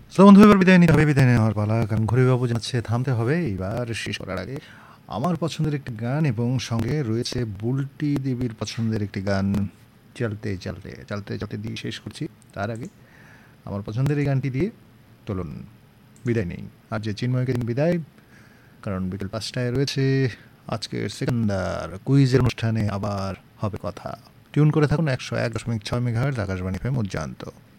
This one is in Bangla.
তো বন্ধু এবার বিদায় নিতে হবে, বিদায় নেওয়ার পালা, কারণ ঘড়িবাবু জানাচ্ছে থামতে হবে এইবার শেষ করার আগে। আমার পছন্দের একটি গান এবং সঙ্গে রয়েছে বুলটি দেবীর পছন্দের একটি গান। চলতে চলতে চলতে চলতে দিয়ে শেষ করছি। তার আগে আমার পছন্দের এই গানটি দিয়ে চলুন বিদায় নেই। আর যে চিন্ময়কে দিন বিদায়, কারণ বিকেল ৫টায় রয়েছে আজকের সেকেন্ডার কুইজের অনুষ্ঠানে আবার হবে কথা। টিউন করে থাকুন ১০১.৬ মেগাহার্টজ আকাশবাণী এফএম উজ্জান্ত।